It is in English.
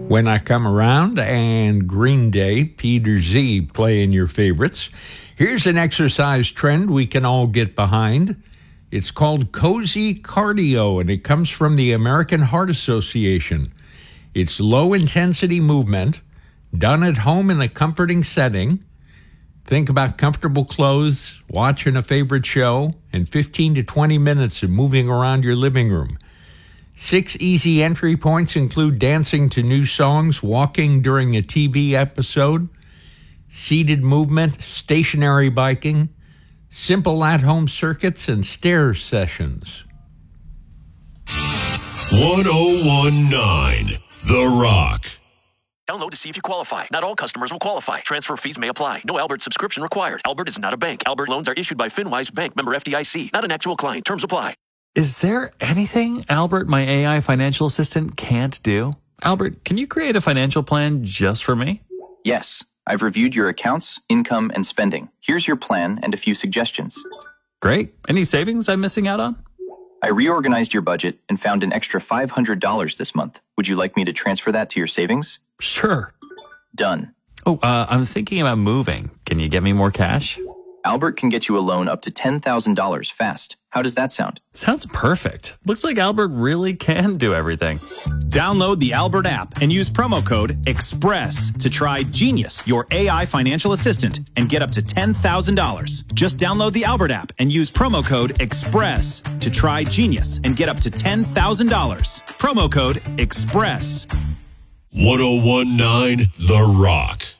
When I Come Around and Green Day, Peter Z playing your favorites. Here's an exercise trend we can all get behind. It's called Cozy Cardio, and it comes from the American Heart Association. It's low-intensity movement done at home in a comforting setting. Think about comfortable clothes, watching a favorite show, and 15 to 20 minutes of moving around your living room. 6 easy entry points include dancing to new songs, walking during a TV episode, seated movement, stationary biking, simple at-home circuits, and stair sessions. 1019 The Rock. Download to see if you qualify. Not all customers will qualify. Transfer fees may apply. No Albert subscription required. Albert is not a bank. Albert loans are issued by FinWise Bank, member FDIC. Not an actual client. Terms apply. Is there anything Albert, my AI financial assistant, can't do? Albert, can you create a financial plan just for me? Yes. I've reviewed your accounts, income, and spending. Here's your plan and a few suggestions. Great. Any savings I'm missing out on? I reorganized your budget and found an extra $500 this month. Would you like me to transfer that to your savings? Sure. Done. Oh, I'm thinking about moving. Can you get me more cash? Albert can get you a loan up to $10,000 fast. How does that sound? Sounds perfect. Looks like Albert really can do everything. Download the Albert app and use promo code EXPRESS to try Genius, your AI financial assistant, and get up to $10,000. Just download the Albert app and use promo code EXPRESS to try Genius and get up to $10,000. Promo code EXPRESS. 1019 The Rock.